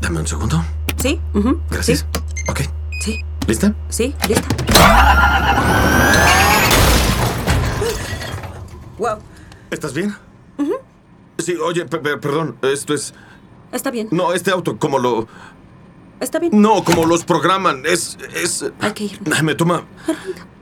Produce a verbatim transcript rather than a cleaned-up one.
Dame un segundo. Sí. Uh-huh. Gracias. Sí. Ok. Sí. ¿Lista? Sí, lista. Wow. ¿Estás bien? Uh-huh. Sí, oye, pe- pe- perdón, esto es... Está bien. No, este auto, como lo... Está bien. No, como los programan, es... es... Hay que ir. Me toma... Arranca.